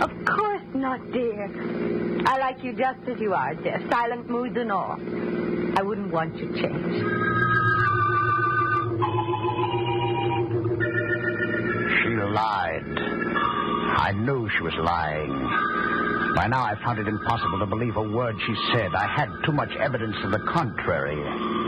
Of course not, dear. I like you just as you are, Jeff. Silent moods and all. I wouldn't want you changed. She lied. I knew she was lying. By now, I found it impossible to believe a word she said. I had too much evidence to the contrary.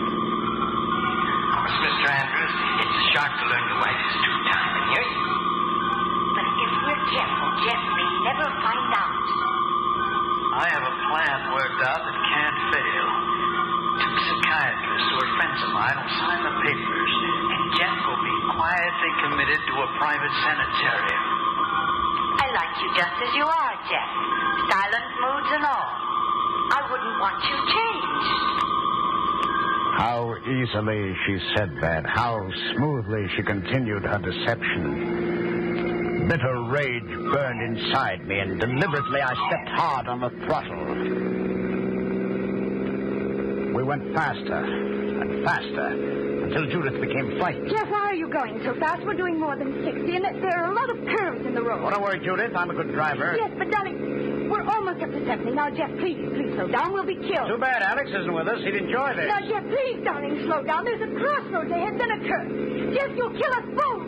Mr. Andrews, it's a shock to learn your wife is two-timing you. But if we're careful, Jeff may never find out. I have a plan worked out that can't fail. Two psychiatrists who are friends of mine will sign the papers, and Jeff will be quietly committed to a private sanitarium. I like you just as you are, Jeff. Silent moods and all. I wouldn't want you changed. How easily she said that. How smoothly she continued her deception. Bitter rage burned inside me, and deliberately I stepped hard on the throttle. We went faster and faster until Judith became frightened. Jeff, why are you going so fast? We're doing more than 60, and there are a lot of curves in the road. Oh, don't worry, Judith. I'm a good driver. Yes, but darling, we're almost up to 70. Now, Jeff, please slow down. We'll be killed. Too bad Alex isn't with us. He'd enjoy this. Now, Jeff, please, darling, slow down. There's a crossroads ahead, then a curve. Jeff, you'll kill us both.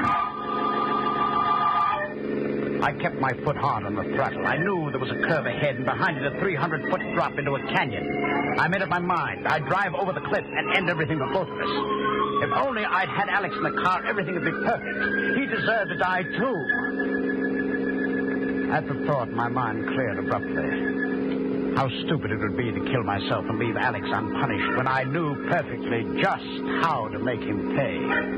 I kept my foot hard on the throttle. I knew there was a curve ahead, and behind it a 300-foot drop into a canyon. I made up my mind. I'd drive over the cliff and end everything for both of us. If only I'd had Alex in the car, everything would be perfect. He deserved to die, too. At the thought, my mind cleared abruptly. How stupid it would be to kill myself and leave Alex unpunished when I knew perfectly just how to make him pay.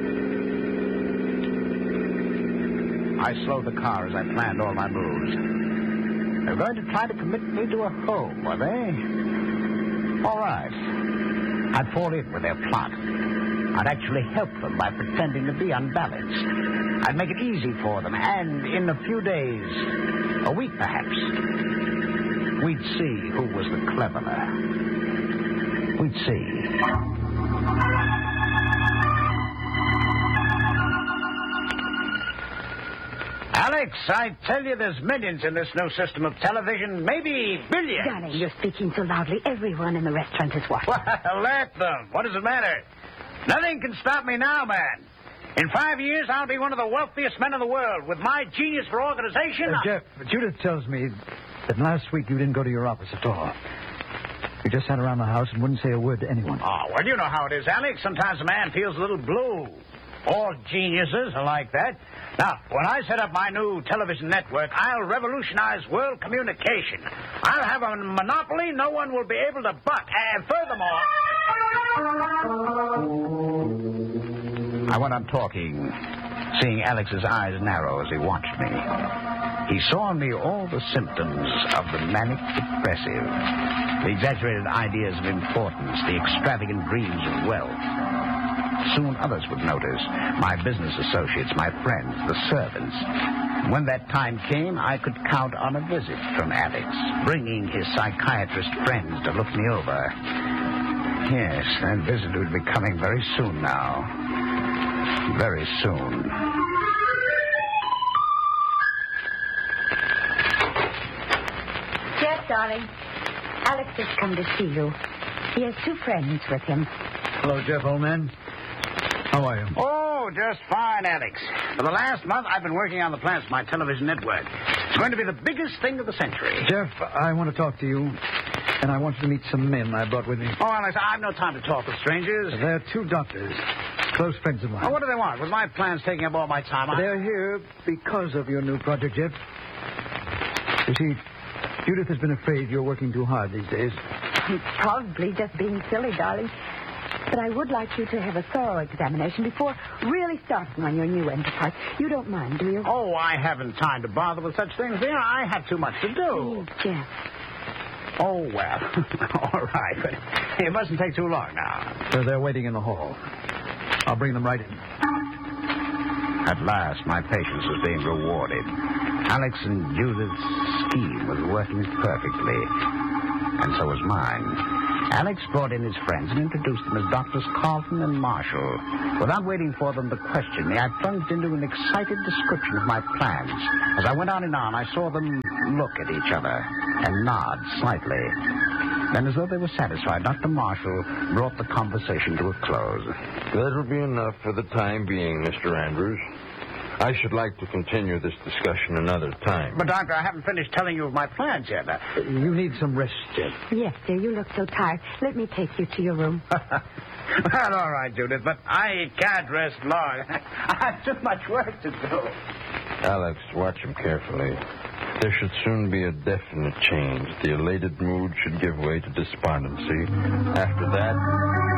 I slowed the car as I planned all my moves. They were going to try to commit me to a home, were they? All right. I'd fall in with their plot. I'd actually help them by pretending to be unbalanced. I'd make it easy for them, and in a few days, a week perhaps, we'd see who was the cleverer. We'd see. Alex, I tell you, there's millions in this new system of television, maybe billions. Darling, you're speaking so loudly, everyone in the restaurant is watching. Well, let them. What does it matter? Nothing can stop me now, man. In 5 years, I'll be one of the wealthiest men in the world. With my genius for organization... Jeff, Judith tells me that last week you didn't go to your office at all. You just sat around the house and wouldn't say a word to anyone. Oh, well, you know how it is, Alex. Sometimes a man feels a little blue. All geniuses are like that. Now, when I set up my new television network, I'll revolutionize world communication. I'll have a monopoly no one will be able to buck. And furthermore... I went on talking, seeing Alex's eyes narrow as he watched me. He saw in me all the symptoms of the manic depressive, the exaggerated ideas of importance, the extravagant dreams of wealth. Soon others would notice, my business associates, my friends, the servants. When that time came, I could count on a visit from Alex, bringing his psychiatrist friends to look me over. Yes, that visit would be coming very soon now. Very soon. Jeff, darling, Alex has come to see you. He has two friends with him. Hello, Jeff, old man. How are you? Oh, just fine, Alex. For the last month, I've been working on the plans for my television network. It's going to be the biggest thing of the century. Jeff, I want to talk to you, and I want you to meet some men I brought with me. Oh, Alex, I've no time to talk with strangers. They're two doctors, close friends of mine. Oh, what do they want? With my plans taking up all my time, They're here because of your new project, Jeff. You see, Judith has been afraid you're working too hard these days. Probably just being silly, darling. But I would like you to have a thorough examination before really starting on your new enterprise. You don't mind, do you? Oh, I haven't time to bother with such things. There, I have too much to do. Please, Jeff. Oh, well. All right, but it mustn't take too long now. So they're waiting in the hall. I'll bring them right in. At last, my patience was being rewarded. Alex and Judith's scheme was working perfectly, and so was mine. Alex brought in his friends and introduced them as Doctors Carlton and Marshall. Without waiting for them to question me, I plunged into an excited description of my plans. As I went on and on, I saw them look at each other and nod slightly. Then, as though they were satisfied, Dr. Marshall brought the conversation to a close. That'll be enough for the time being, Mr. Andrews. I should like to continue this discussion another time. But, Doctor, I haven't finished telling you of my plans yet. You need some rest, Jeff. Yes, dear, you look so tired. Let me take you to your room. Well, all right, Judith, but I can't rest long. I have too much work to do. Alex, watch him carefully. There should soon be a definite change. The elated mood should give way to despondency. After that...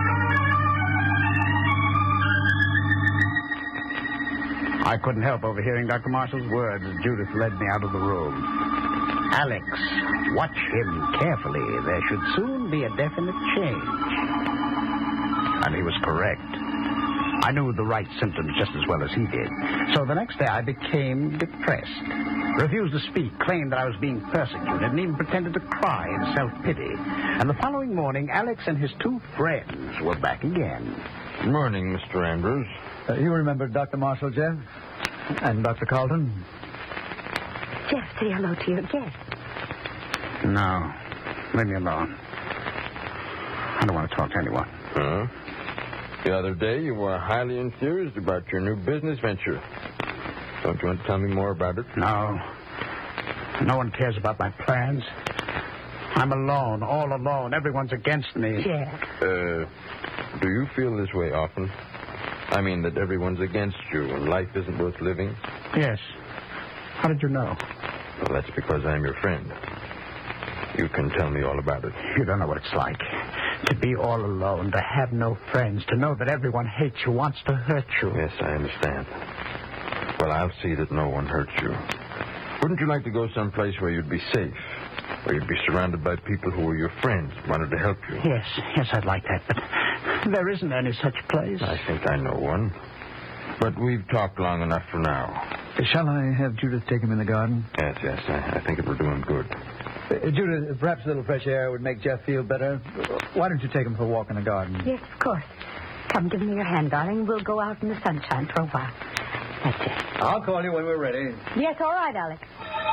I couldn't help overhearing Dr. Marshall's words as Judith led me out of the room. Alex, watch him carefully. There should soon be a definite change. And he was correct. I knew the right symptoms just as well as he did. So the next day I became depressed. Refused to speak, claimed that I was being persecuted, and even pretended to cry in self-pity. And the following morning, Alex and his two friends were back again. Good morning, Mr. Andrews. You remember Dr. Marshall, Jeff? And Dr. Carlton? Jeff, say hello to your guest. No. Leave me alone. I don't want to talk to anyone. Huh? The other day you were highly enthused about your new business venture. Don't you want to tell me more about it? No. No one cares about my plans. I'm alone, all alone. Everyone's against me. Jeff. Do you feel this way often? I mean that everyone's against you and life isn't worth living? Yes. How did you know? Well, that's because I'm your friend. You can tell me all about it. You don't know what it's like. To be all alone, to have no friends, to know that everyone hates you, wants to hurt you. Yes, I understand. Well, I'll see that no one hurts you. Wouldn't you like to go someplace where you'd be safe? Where you'd be surrounded by people who were your friends, wanted to help you? Yes, I'd like that, but there isn't any such place. I think I know one. But we've talked long enough for now. Shall I have Judith take him in the garden? Yes, I think it will do him good. Judith, perhaps a little fresh air would make Jeff feel better. Why don't you take him for a walk in the garden? Yes, of course. Come, give me your hand, darling. We'll go out in the sunshine for a while. That's it. I'll call you when we're ready. Yes, all right, Alex.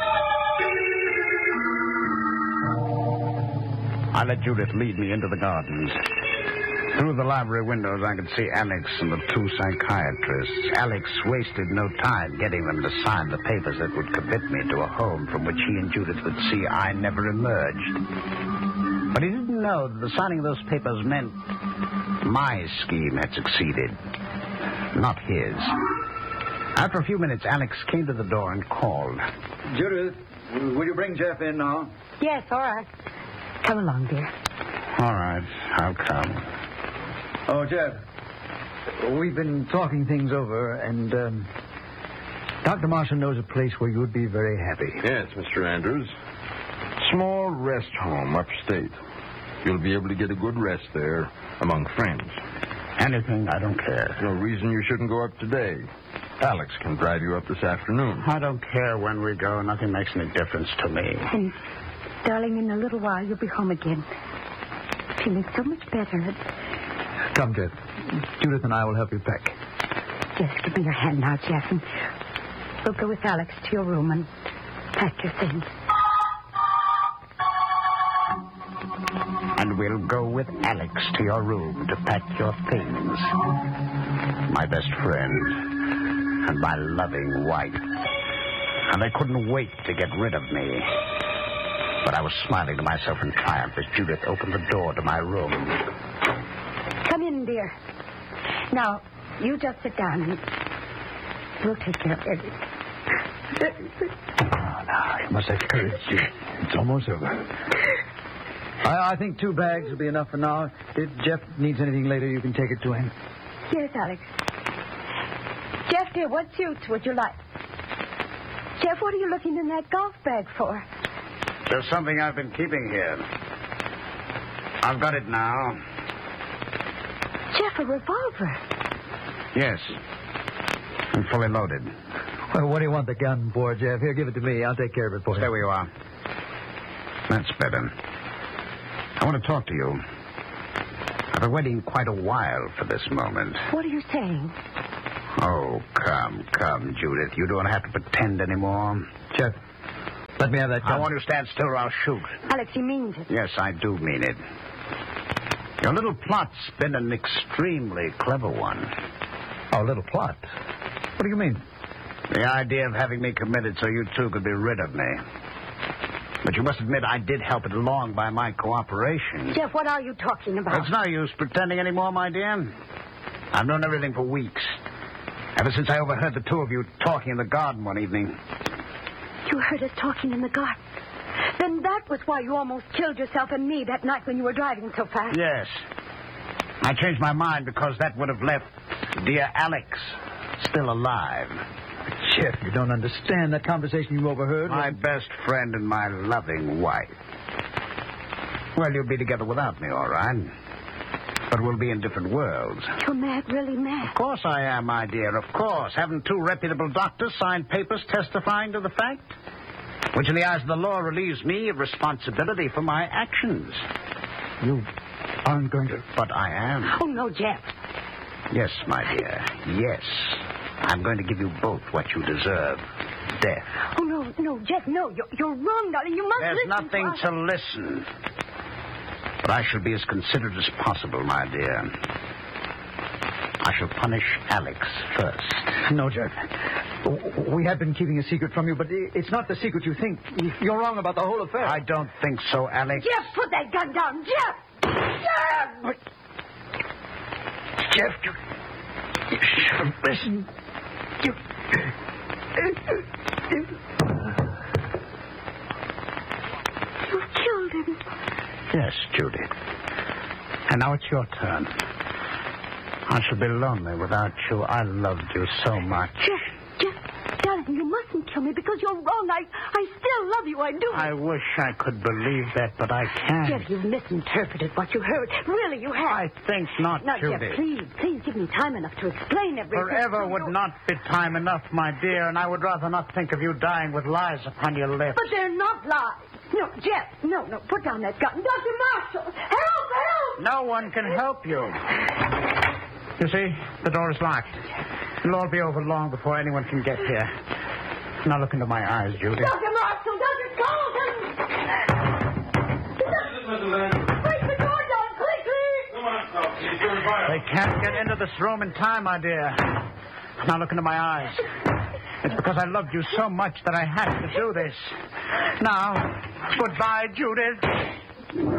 I let Judith lead me into the gardens. Through the library windows, I could see Alex and the two psychiatrists. Alex wasted no time getting them to sign the papers that would commit me to a home from which he and Judith would see I never emerged. But he didn't know that the signing of those papers meant my scheme had succeeded, not his. After a few minutes, Alex came to the door and called. Judith, will you bring Jeff in now? Yes, all right. Come along, dear. All right, I'll come. Oh, Jeff, we've been talking things over, and Dr. Marshall knows a place where you would be very happy. Yes, Mr. Andrews. Small rest home upstate. You'll be able to get a good rest there among friends. Anything, I don't care. No reason you shouldn't go up today. Alex can drive you up this afternoon. I don't care when we go. Nothing makes any difference to me. And, darling, in a little while you'll be home again. Feeling so much better. Come, Jeff. Judith and I will help you pack. Just give me your hand now, Jeff, and we'll go with Alex to your room and pack your things. And we'll go with Alex to your room to pack your things. My best friend and my loving wife. And they couldn't wait to get rid of me. But I was smiling to myself in triumph as Judith opened the door to my room. Come in, dear. Now, you just sit down and we'll take care of everything. Now, you must have courage. It's almost over. I think 2 bags will be enough for now. If Jeff needs anything later, you can take it to him. Yes, Alex. Jeff, dear, what suits would you like? Jeff, what are you looking in that golf bag for? There's something I've been keeping here. I've got it now. Jeff, a revolver. Yes. And fully loaded. Well, what do you want the gun for, Jeff? Here, give it to me. I'll take care of it for you. There we are. That's better. I want to talk to you. I've been waiting quite a while for this moment. What are you saying? Oh, come, Judith. You don't have to pretend anymore. Jeff, let me have that gun. I want you to stand still or I'll shoot. Alex, he means it. Yes, I do mean it. Your little plot's been an extremely clever one. Oh, little plot? What do you mean? The idea of having me committed so you two could be rid of me. But you must admit I did help it along by my cooperation. Jeff, what are you talking about? It's no use pretending anymore, my dear. I've known everything for weeks. Ever since I overheard the two of you talking in the garden one evening. You heard us talking in the garden? Then that was why you almost killed yourself and me that night when you were driving so fast. Yes. I changed my mind because that would have left dear Alex still alive. Jeff, you don't understand that conversation you overheard. My best friend and my loving wife. Well, you'll be together without me, all right. But we'll be in different worlds. You're mad, really mad. Of course I am, my dear, of course. Haven't two reputable doctors signed papers testifying to the fact? Which in the eyes of the law relieves me of responsibility for my actions. You aren't going to... But I am. Oh, no, Jeff. Yes, my dear, yes. I'm going to give you both what you deserve. Death. Oh, no, Jeff, no. You're wrong, darling. You must There's listen nothing to to listen. But I shall be as considerate as possible, my dear. I shall punish Alex first. No, Jeff. We have been keeping a secret from you, but it's not the secret you think. You're wrong about the whole affair. I don't think so, Alex. Jeff, put that gun down. Jeff! Jeff! Jeff, you should have listened. You killed him. Yes, Judith. And now it's your turn. I shall be lonely without you. I loved you so much. Jeff, darling, you mustn't kill me because you're wrong. I still love you. I do. I wish I could believe that, but I can't. Jeff, you've misinterpreted what you heard. Really, you have. I think not, Now, Judith. Jeff, please give me time enough to explain everything. Forever would not be time enough, my dear, and I would rather not think of you dying with lies upon your lips. But they're not lies. No, Jeff, no, put down that gun. Dr. Marshall, help! No one can help you. You see, the door is locked. It'll all be over long before anyone can get here. Now look into my eyes, Judy. Dr. Marshall, Dr. Colton! Break the door down, quickly! Come on, Sophie. They can't get into this room in time, my dear. Now look into my eyes. It's because I loved you so much that I had to do this. Now, goodbye, Judith.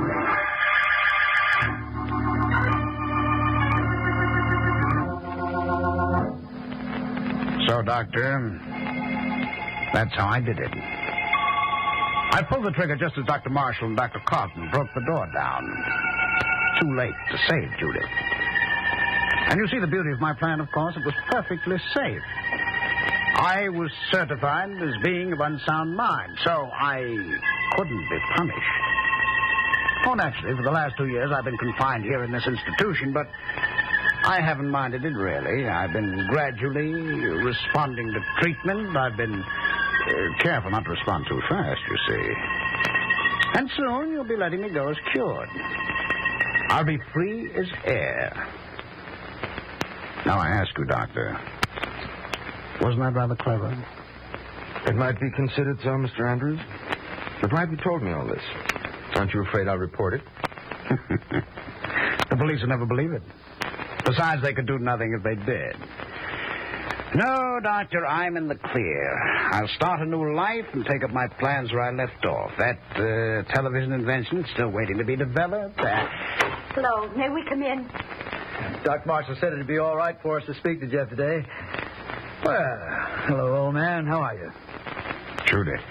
So, Doctor, that's how I did it. I pulled the trigger just as Dr. Marshall and Dr. Carlton broke the door down. Too late to save Judith. And you see the beauty of my plan, of course. It was perfectly safe. I was certified as being of unsound mind, so I couldn't be punished. Oh, naturally, for the last 2 years I've been confined here in this institution, but I haven't minded it, really. I've been gradually responding to treatment. I've been careful not to respond too fast, you see. And soon you'll be letting me go as cured. I'll be free as air. Now I ask you, Doctor, wasn't that rather clever? It might be considered so, Mr. Andrews. But why have you told me all this? Aren't you afraid I'll report it? The police will never believe it. Besides, they could do nothing if they did. No, Doctor, I'm in the clear. I'll start a new life and take up my plans where I left off. That television invention is still waiting to be developed. Hello, may we come in? Dr. Marshall said it'd be all right for us to speak to Jeff today. Well, hello, old man. How are you? Judith.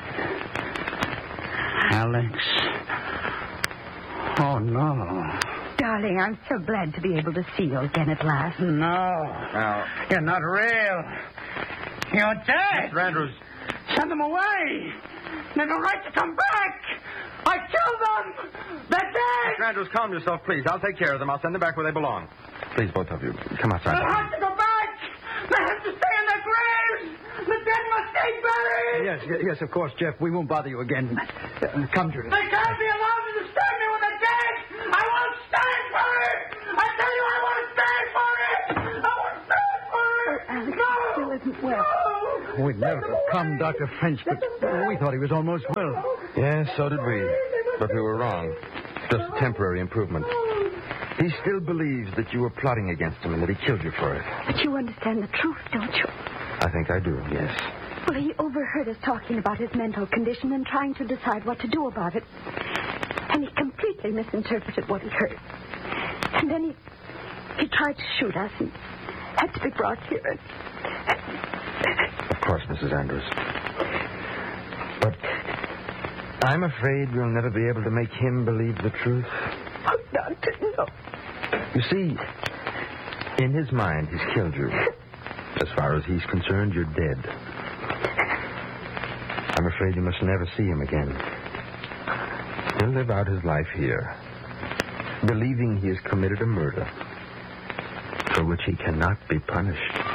Alex. Oh, no. Darling, I'm so glad to be able to see you again at last. No. You're not real. You're dead. Mr. Andrews. Send them away. They have no right to come back. I killed them. They're dead. Mr. Andrews, calm yourself, please. I'll take care of them. I'll send them back where they belong. Please, both of you, come outside. They'll have to go back. They have to stay in their graves. The dead must stay buried. Yes, of course, Jeff. We won't bother you again. Come, Judith. They can't be allowed to disturb me when they're dead. We'd never have come, Dr. French, but we thought he was almost well. Yes, so did we. But we were wrong. Just temporary improvement. He still believes that you were plotting against him and that he killed you for it. But you understand the truth, don't you? I think I do, yes. Well, he overheard us talking about his mental condition and trying to decide what to do about it. And he completely misinterpreted what he heard. And then he tried to shoot us and had to be brought here. Of course, Mrs. Andrews. But I'm afraid we'll never be able to make him believe the truth. Oh, Doctor, no. You see, in his mind, he's killed you. As far as he's concerned, you're dead. I'm afraid you must never see him again. He'll live out his life here, believing he has committed a murder for which he cannot be punished.